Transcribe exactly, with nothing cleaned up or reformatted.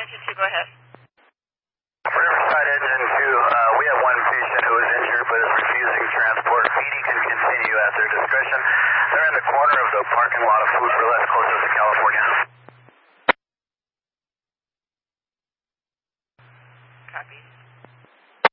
Engine two, go ahead. Riverside Engine two, uh, we have one patient who is injured but is refusing transport. Feeding can continue at their discretion. They're in the corner of the parking lot of Food for Less closest to